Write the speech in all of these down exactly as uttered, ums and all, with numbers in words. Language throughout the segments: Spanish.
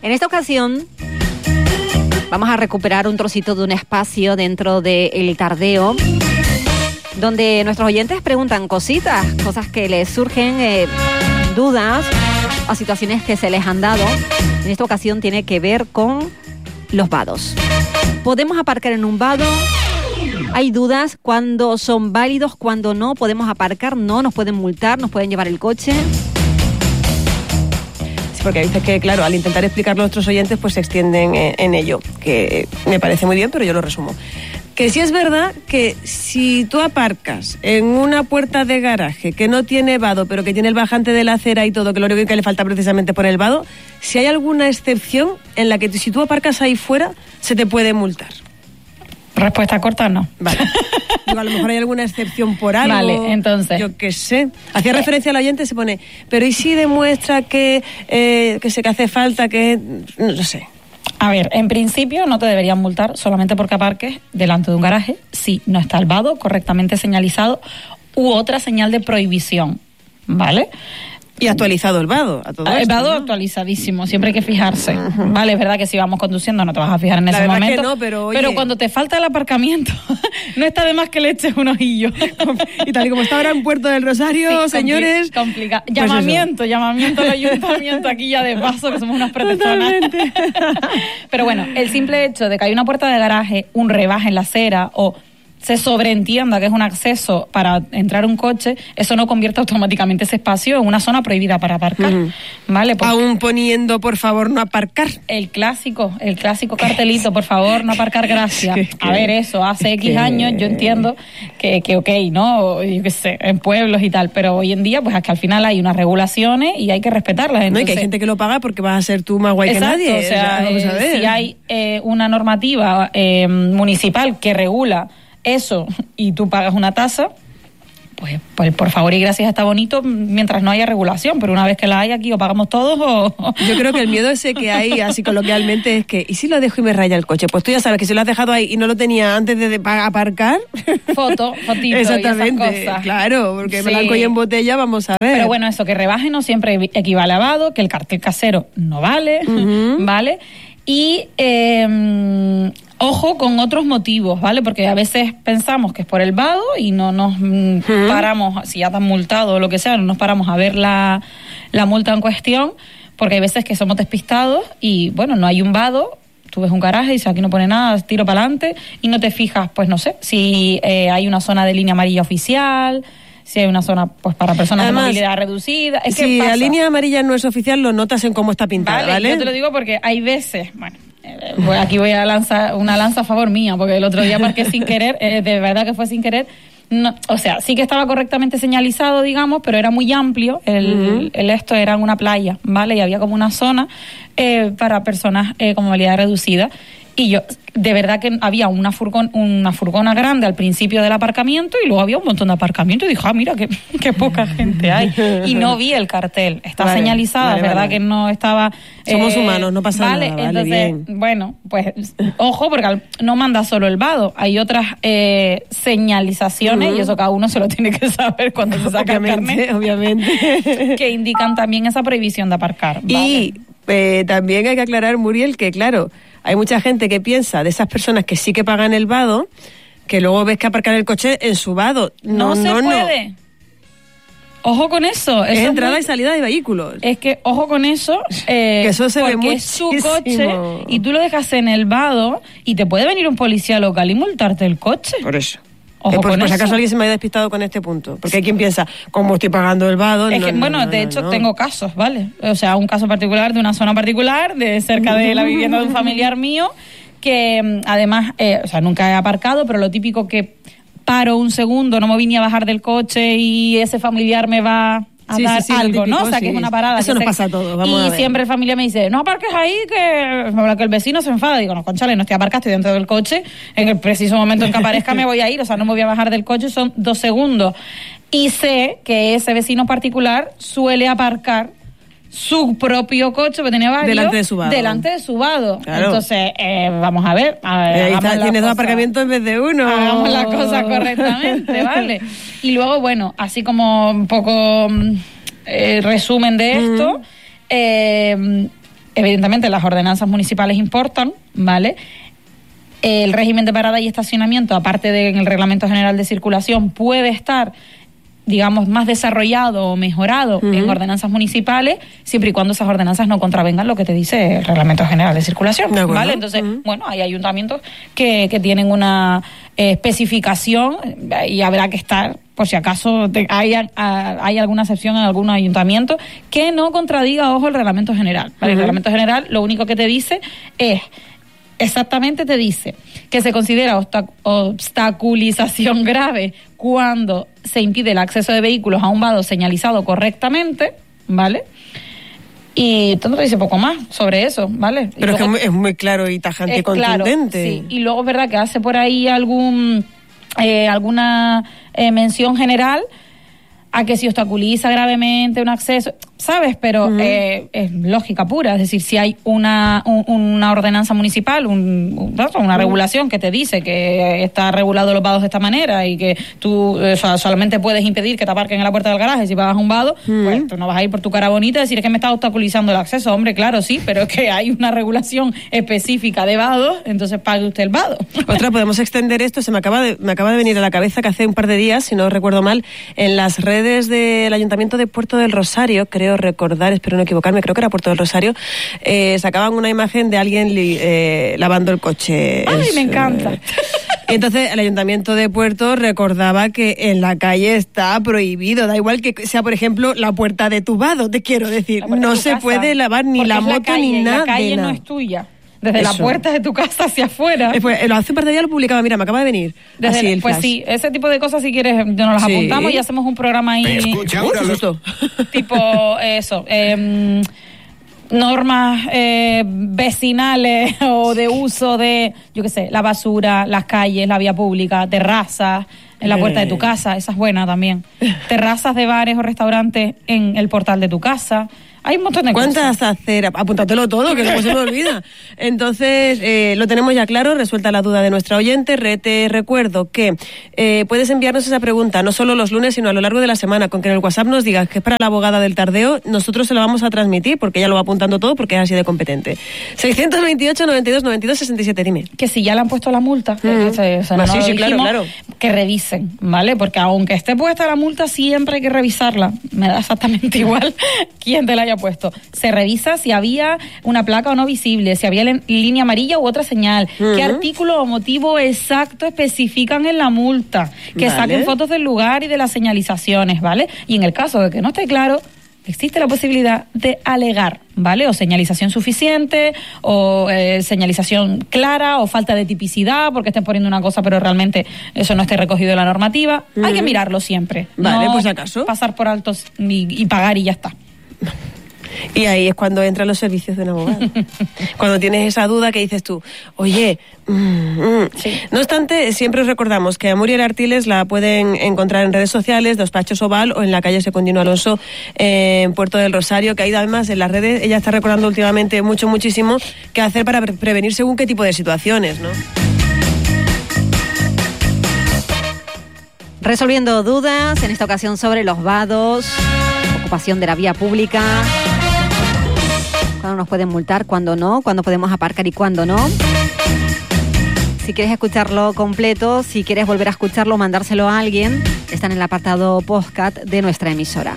En esta ocasión vamos a recuperar un trocito de un espacio dentro de El Tardeo, donde nuestros oyentes preguntan cositas, cosas que les surgen, eh, dudas o situaciones que se les han dado. En esta ocasión tiene que ver con los vados. ¿Podemos aparcar en un vado? Hay dudas, cuándo son válidos, cuándo no. ¿Podemos aparcar? No, nos pueden multar, nos pueden llevar el coche. Sí, porque hay veces que, claro, al intentar explicarlo a nuestros oyentes, pues se extienden en, en ello, que me parece muy bien, pero yo lo resumo. Que sí es verdad que si tú aparcas en una puerta de garaje que no tiene vado, pero que tiene el bajante de la acera y todo, que lo único que le falta precisamente es poner el vado, si hay alguna excepción en la que si tú aparcas ahí fuera, se te puede multar. Respuesta corta, no. Vale. Digo, a lo mejor hay alguna excepción por algo. Vale, entonces. Yo qué sé. Hacía referencia al oyente, se pone, pero ¿y si demuestra que, eh, que sé que hace falta, que no sé? A ver, en principio no te deberían multar solamente porque aparques delante de un garaje si no está el vado correctamente señalizado u otra señal de prohibición, ¿vale? Y actualizado el vado, a todo El esto, vado ¿no? Actualizadísimo, siempre hay que fijarse. Uh-huh. Vale, es verdad que si vamos conduciendo no te vas a fijar en La ese verdad momento. que no, pero, oye... pero cuando te falta el aparcamiento, no está de más que le eches un ojillo. Y tal y como está ahora en Puerto del Rosario, sí, señores... Complicado. Pues llamamiento, eso. llamamiento al ayuntamiento aquí ya de paso, que somos unas protestonas. Pero bueno, el simple hecho de que hay una puerta de garaje, un rebaje en la acera o se sobreentienda que es un acceso para entrar un coche, eso no convierte automáticamente ese espacio en una zona prohibida para aparcar, uh-huh. ¿Vale? Porque aún poniendo, por favor, no aparcar. El clásico, el clásico cartelito, por favor, no aparcar, gracias. Es que, a ver, eso, hace X que... años yo entiendo que, que ok, ¿no? Yo qué sé, en pueblos y tal, pero hoy en día, pues es que al final hay unas regulaciones y hay que respetarlas. Entonces, no, y que hay gente que lo paga porque vas a ser tú más guay exacto, que nadie. O sea, o sea vamos a ver. Eh, si hay eh, una normativa eh, municipal que regula eso y tú pagas una tasa, pues, pues por favor y gracias está bonito mientras no haya regulación, pero una vez que la hay aquí o pagamos todos o... Yo creo que el miedo ese que hay así coloquialmente es que ¿y si lo dejo y me raya el coche? Pues tú ya sabes que si lo has dejado ahí y no lo tenía antes de, de aparcar... Foto, fotito exactamente, y esas cosas. Claro, porque sí. blanco y en botella vamos a ver. Pero bueno, eso, que rebaje no siempre equivale a vado, que el cartel casero no vale, uh-huh. ¿vale? Y... Eh, ojo con otros motivos, ¿vale? Porque a veces pensamos que es por el vado y no nos mm, ¿Mm? paramos, si ya te han multado o lo que sea, no nos paramos a ver la, la multa en cuestión, porque hay veces que somos despistados y, bueno, no hay un vado, tú ves un garaje y dices, aquí no pone nada, tiro para adelante, y no te fijas, pues no sé, si eh, hay una zona de línea amarilla oficial, si hay una zona pues para personas Además, de movilidad reducida. Es si que la línea amarilla no es oficial, lo notas en cómo está pintada, ¿vale? ¿vale? Yo te lo digo porque hay veces, bueno, eh, pues aquí voy a lanzar una lanza a favor mía, porque el otro día marqué sin querer, eh, de verdad que fue sin querer, no, o sea, sí que estaba correctamente señalizado, digamos, pero era muy amplio, el, uh-huh. el esto era en una playa, ¿vale? Y había como una zona eh, para personas eh, con movilidad reducida. Y yo, de verdad que había una furgon, una furgona grande al principio del aparcamiento y luego había un montón de aparcamiento y dije, ah, mira, qué, qué poca gente hay. Y no vi el cartel. Está vale, señalizada, vale, verdad vale. que no estaba... Somos eh, humanos, no pasa vale, nada. Vale, entonces, bien. bueno, pues, ojo, porque no manda solo el vado. Hay otras eh, señalizaciones uh-huh. y eso cada uno se lo tiene que saber cuando se saca obviamente, el carnet. Obviamente. Que indican también esa prohibición de aparcar. Vale. Y eh, también hay que aclarar, Muriel, que claro... Hay mucha gente que piensa de esas personas que sí que pagan el vado, que luego ves que aparcan el coche en su vado. No, no se no, puede. No. Ojo con eso. Es eso entrada es muy... y salida de vehículos. Es que, ojo con eso, eh, que eso se porque ve es su coche y tú lo dejas en el vado y te puede venir un policía local y multarte el coche. Por eso. Ojo eh, por, con por si acaso eso. alguien se me ha despistado con este punto. Porque hay quien piensa, ¿cómo estoy pagando el vado? Es no, que, no, bueno, no, de no, hecho no. tengo casos, ¿vale? O sea, un caso particular de una zona particular, de cerca de la vivienda de un familiar mío, que además, eh, o sea, nunca he aparcado, pero lo típico que paro un segundo, no me vine a bajar del coche y ese familiar me va a sí, dar sí, sí, algo, típico, ¿no? O sea, sí. que es una parada. Eso nos se... pasa a todos, vamos y a ver. siempre el familiar me dice, no aparques ahí, que, que el vecino se enfada. Digo, no, conchale, no estoy aparcado, estoy dentro del coche, en el preciso momento en que aparezca me voy a ir, o sea, no me voy a bajar del coche, son dos segundos. Y sé que ese vecino particular suele aparcar su propio coche, que tenía varios, delante de su vado. Delante de su vado. Claro. Entonces, eh, vamos a ver. A ver eh, ahí está, tienes cosa, dos aparcamientos en vez de uno. Hagamos la cosa correctamente, ¿vale? Y luego, bueno, así como un poco eh, resumen de esto, uh-huh. eh, evidentemente las ordenanzas municipales importan, ¿vale? El régimen de parada y estacionamiento, aparte del Reglamento General de Circulación, puede estar, digamos, más desarrollado o mejorado uh-huh. en ordenanzas municipales, siempre y cuando esas ordenanzas no contravengan lo que te dice el Reglamento General de Circulación, ¿de acuerdo? ¿Vale? Entonces, uh-huh. bueno, hay ayuntamientos que, que tienen una eh, especificación y habrá que estar, por si acaso te, hay, a, hay alguna excepción en algún ayuntamiento, que no contradiga, ojo, el Reglamento General. ¿Vale? Uh-huh. El Reglamento General lo único que te dice es... Exactamente te dice que se considera obstac- obstaculización grave cuando se impide el acceso de vehículos a un vado señalizado correctamente, ¿vale? Y todo te dice poco más sobre eso, ¿vale? Pero luego, es, que es, muy, es muy claro y tajante y contundente. Claro, sí. Y luego es verdad que hace por ahí algún eh, alguna eh, mención general a que si obstaculiza gravemente un acceso, ¿sabes? Pero uh-huh. eh, es lógica pura, es decir, si hay una un, una ordenanza municipal, un, un, una uh-huh. regulación que te dice que está regulado los vados de esta manera y que tú eh, solamente puedes impedir que te aparquen en la puerta del garaje si vas a un vado, uh-huh. pues tú no vas a ir por tu cara bonita y decir es que me está obstaculizando el acceso. Hombre, claro, sí, pero es que hay una regulación específica de vados, entonces pague usted el vado. Otra, podemos extender esto, se me acaba de, me acaba de venir a la cabeza que hace un par de días, si no recuerdo mal, en las redes del Ayuntamiento de Puerto del Rosario, creo recordar, espero no equivocarme, creo que era Puerto del Rosario, eh, sacaban una imagen de alguien li, eh, lavando el coche. ¡Ay, es, me encanta! Eh, entonces, el Ayuntamiento de Puerto recordaba que en la calle está prohibido, da igual que sea, por ejemplo, la puerta de tu vado, te quiero decir, no se casa. puede lavar ni la moto la calle, ni nada. La calle no es tuya. Desde Eso. la puerta de tu casa hacia afuera. Después, hace un par de días lo publicaba, mira, me acaba de venir. Desde así el, el pues flash. sí, ese tipo de cosas, si quieres, nos las sí. apuntamos y hacemos un programa ahí. Escucha, uh, tipo eso, eh, normas eh, vecinales o de uso de, yo qué sé, la basura, las calles, la vía pública, terrazas en la puerta de tu casa, esa es buena también. Terrazas de bares o restaurantes en el portal de tu casa. Hay un montón de ¿Cuántas cosas. aceras? Apúntatelo todo, que luego se me olvida. Entonces, eh, lo tenemos ya claro, resuelta la duda de nuestra oyente. Re, te recuerdo que eh, puedes enviarnos esa pregunta, no solo los lunes, sino a lo largo de la semana. Con que en el WhatsApp nos digas que es para la abogada del tardeo, nosotros se la vamos a transmitir, porque ella lo va apuntando todo, porque es así de competente. seiscientos veintiocho, noventa y dos, noventa y dos, sesenta y siete, dime. Que si ya le han puesto la multa, mm. que, se, o sea, no, sí, no sí, dijimos, claro, claro. que revisen, ¿vale? Porque aunque esté puesta la multa, siempre hay que revisarla. Me da exactamente igual quién te la haya puesto. Se revisa si había una placa o no visible, si había línea amarilla u otra señal, uh-huh. qué artículo o motivo exacto especifican en la multa, que vale. saquen fotos del lugar y de las señalizaciones, ¿vale? Y en el caso de que no esté claro, existe la posibilidad de alegar, ¿vale? O señalización suficiente, o eh, señalización clara, o falta de tipicidad, porque estén poniendo una cosa pero realmente eso no esté recogido en la normativa. Uh-huh. Hay que mirarlo siempre. Vale, no pues acaso. pasar por altos y, y pagar y ya está. Y ahí es cuando entran los servicios de un abogado. Cuando tienes esa duda que dices tú, oye, mm, mm. Sí. No obstante, siempre os recordamos que a Muriel Artiles la pueden encontrar en redes sociales, Despachos Oval o en la calle Secundino Alonso eh, en Puerto del Rosario, que ahí además en las redes ella está recordando últimamente mucho, muchísimo qué hacer para pre- prevenir según qué tipo de situaciones, ¿no? Resolviendo dudas, en esta ocasión sobre los vados, ocupación de la vía pública, cuándo nos pueden multar, cuándo no, cuándo podemos aparcar y cuándo no. Si quieres escucharlo completo, si quieres volver a escucharlo, mandárselo a alguien, está en el apartado podcast de nuestra emisora.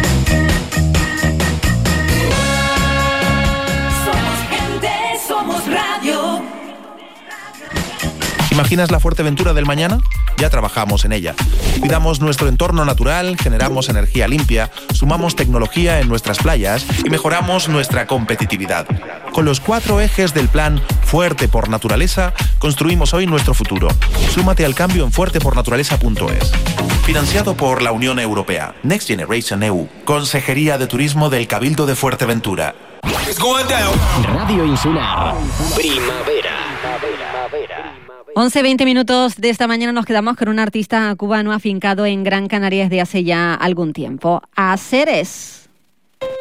Somos gente, somos radio. ¿Imaginas la Fuerteventura del mañana? Ya trabajamos en ella. Cuidamos nuestro entorno natural, generamos energía limpia, sumamos tecnología en nuestras playas y mejoramos nuestra competitividad. Con los cuatro ejes del plan Fuerte por Naturaleza, construimos hoy nuestro futuro. Súmate al cambio en fuerte por naturaleza punto es. Financiado por la Unión Europea. Next Generation E U. Consejería de Turismo del Cabildo de Fuerteventura. Radio Insular. Primavera. Primavera. once veinte minutos de esta mañana nos quedamos con un artista cubano afincado en Gran Canaria desde hace ya algún tiempo. Aceres.